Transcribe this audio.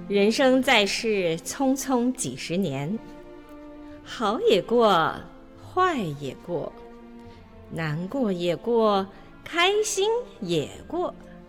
人生在世，匆匆几十年，好也过，坏也过，难过也过，开心也过。